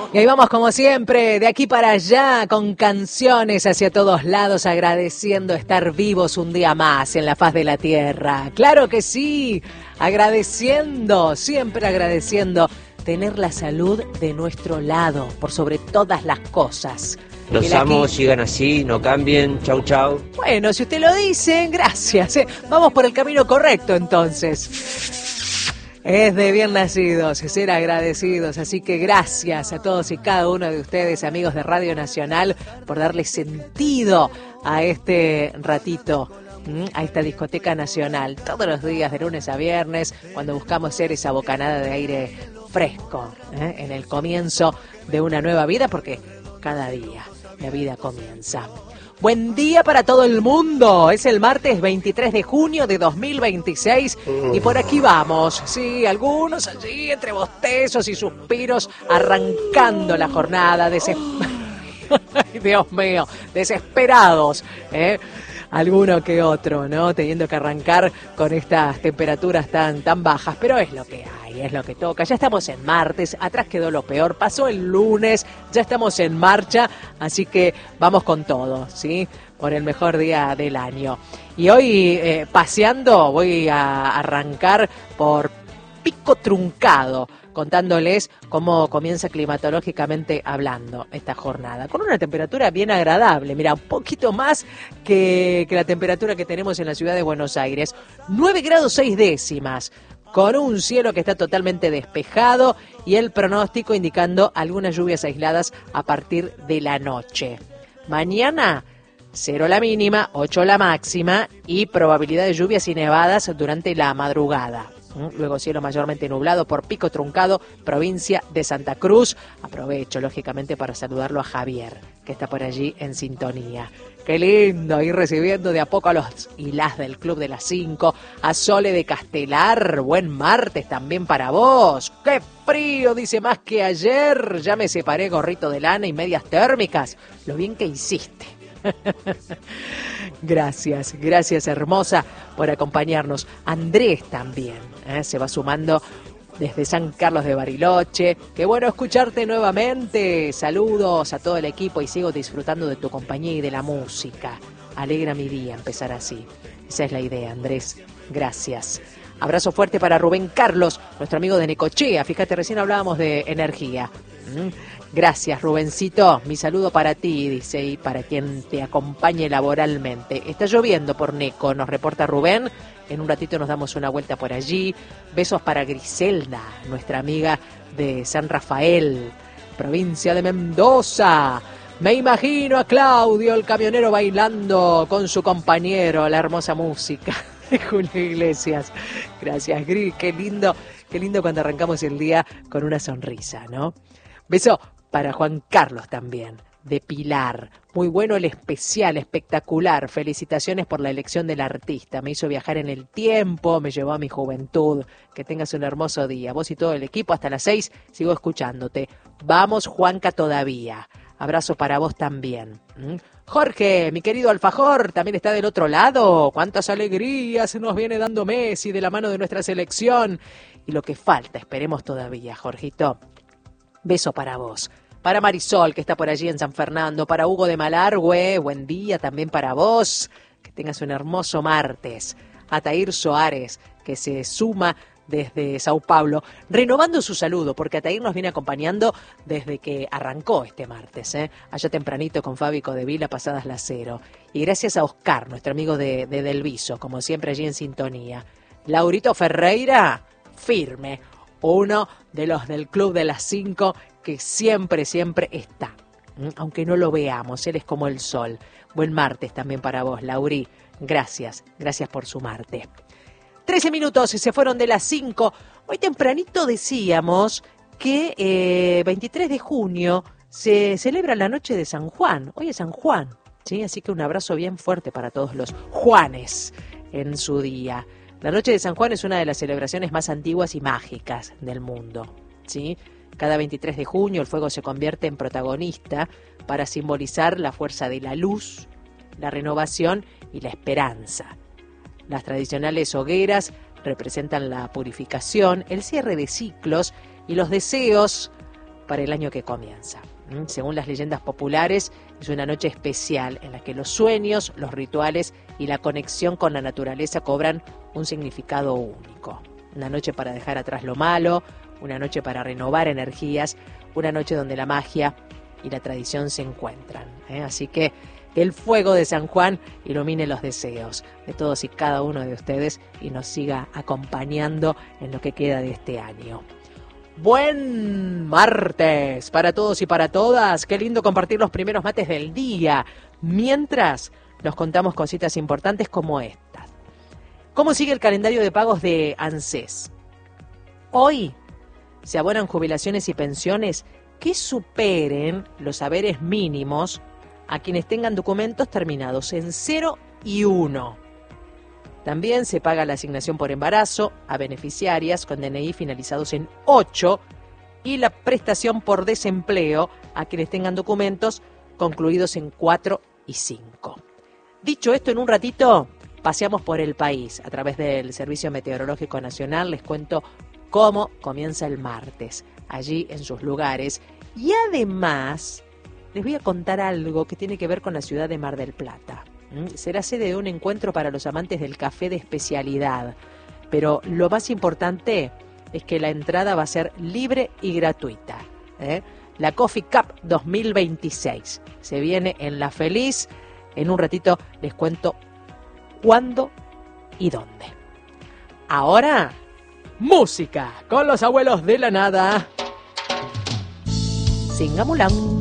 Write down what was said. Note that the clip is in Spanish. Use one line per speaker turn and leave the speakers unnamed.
Y ahí vamos como siempre, de aquí para allá, con canciones hacia todos lados, agradeciendo estar vivos un día más en la faz de la tierra. ¡Claro que sí! Agradeciendo, siempre agradeciendo tener la salud de nuestro lado, por sobre todas las cosas.
Los amo, sigan así, no cambien, chau chau.
Bueno, si usted lo dice, gracias. Vamos por el camino correcto entonces. Es de bien nacidos, ser agradecidos, así que gracias a todos y cada uno de ustedes, amigos de Radio Nacional, por darle sentido a este ratito, a esta discoteca nacional, todos los días de lunes a viernes, cuando buscamos ser esa bocanada de aire fresco, en el comienzo de una nueva vida, porque cada día la vida comienza. Buen día para todo el mundo. Es el martes 23 de junio de 2026 y por aquí vamos. Sí, algunos allí entre bostezos y suspiros arrancando la jornada. Ay, Dios mío, desesperados, alguno que otro, ¿no? Teniendo que arrancar con estas temperaturas tan bajas, pero es lo que hay, es lo que toca. Ya estamos en martes, atrás quedó lo peor, pasó el lunes, ya estamos en marcha, así que vamos con todo, ¿sí? Por el mejor día del año. Y hoy, paseando, voy a arrancar por Pico Truncado, contándoles cómo comienza climatológicamente hablando esta jornada, con una temperatura bien agradable, mira, un poquito más que la temperatura que tenemos en la ciudad de Buenos Aires, 9 grados 6 décimas, con un cielo que está totalmente despejado y el pronóstico indicando algunas lluvias aisladas a partir de la noche. Mañana 0 la mínima, 8 la máxima y probabilidad de lluvias y nevadas durante la madrugada. Luego cielo mayormente nublado por Pico Truncado, provincia de Santa Cruz. Aprovecho, lógicamente, para saludarlo a Javier, que está por allí en sintonía. Qué lindo ir recibiendo de a poco a los y las del Club de las 5. A Sole de Castelar, buen martes también para vos. ¡Qué frío! Dice más que ayer. Ya me separé, gorrito de lana y medias térmicas. Lo bien que hiciste. Gracias, gracias hermosa por acompañarnos. Andrés también se va sumando desde San Carlos de Bariloche. Qué bueno escucharte nuevamente. Saludos a todo el equipo y sigo disfrutando de tu compañía y de la música. Alegra mi día empezar así. Esa es la idea, Andrés. Gracias. Abrazo fuerte para Rubén Carlos, nuestro amigo de Necochea. Fíjate, recién hablábamos de energía. Gracias, Rubencito. Mi saludo para ti, dice, y para quien te acompañe laboralmente. Está lloviendo por Neco, nos reporta Rubén. En un ratito nos damos una vuelta por allí. Besos para Griselda, nuestra amiga de San Rafael, provincia de Mendoza. Me imagino a Claudio, el camionero, bailando con su compañero, la hermosa música de Julio Iglesias. Gracias, Gris. Qué lindo cuando arrancamos el día con una sonrisa, ¿no? Beso para Juan Carlos también, de Pilar. Muy bueno el especial, espectacular. Felicitaciones por la elección del artista. Me hizo viajar en el tiempo, me llevó a mi juventud. Que tengas un hermoso día. Vos y todo el equipo, hasta las 6, sigo escuchándote. Vamos, Juanca, todavía. Abrazo para vos también. Jorge, mi querido alfajor, también está del otro lado. Cuántas alegrías nos viene dando Messi de la mano de nuestra selección. Y lo que falta, esperemos todavía, Jorgito. Beso para vos. Para Marisol, que está por allí en San Fernando. Para Hugo de Malargüe, buen día también para vos. Que tengas un hermoso martes. A Tair Soares, que se suma desde Sao Paulo, renovando su saludo, porque Atair nos viene acompañando desde que arrancó este martes, allá tempranito con Fábico de Vila, pasadas las 0. Y gracias a Oscar, nuestro amigo de Delviso, como siempre allí en sintonía. Laurito Ferreira, firme. Uno de los del Club de las 5 que siempre está, aunque no lo veamos, él es como el sol. Buen martes también para vos, Lauri. Gracias por sumarte. 13 minutos se fueron de las 5. Hoy tempranito decíamos que 23 de junio se celebra la noche de San Juan. Hoy es San Juan, ¿sí? Así que un abrazo bien fuerte para todos los Juanes en su día. La noche de San Juan es una de las celebraciones más antiguas y mágicas del mundo, ¿sí? Cada 23 de junio el fuego se convierte en protagonista para simbolizar la fuerza de la luz, la renovación y la esperanza. Las tradicionales hogueras representan la purificación, el cierre de ciclos y los deseos para el año que comienza. Según las leyendas populares, es una noche especial en la que los sueños, los rituales y la conexión con la naturaleza cobran un significado único. Una noche para dejar atrás lo malo, una noche para renovar energías, una noche donde la magia y la tradición se encuentran. Así que el fuego de San Juan ilumine los deseos de todos y cada uno de ustedes y nos siga acompañando en lo que queda de este año. Buen martes para todos y para todas. Qué lindo compartir los primeros mates del día. Mientras nos contamos cositas importantes como estas. ¿Cómo sigue el calendario de pagos de ANSES? Hoy se abonan jubilaciones y pensiones que superen los haberes mínimos a quienes tengan documentos terminados en 0 y 1. También se paga la asignación por embarazo a beneficiarias con DNI finalizados en 8 y la prestación por desempleo a quienes tengan documentos concluidos en 4 y 5. Dicho esto, en un ratito paseamos por el país. A través del Servicio Meteorológico Nacional les cuento cómo comienza el martes, allí en sus lugares. Y además les voy a contar algo que tiene que ver con la ciudad de Mar del Plata. Será sede de un encuentro para los amantes del café de especialidad, pero lo más importante es que la entrada va a ser libre y gratuita. La Coffee Cup 2026 se viene en La Feliz. En un ratito les cuento cuándo y dónde. Ahora, música con los abuelos de la nada. Singamulán.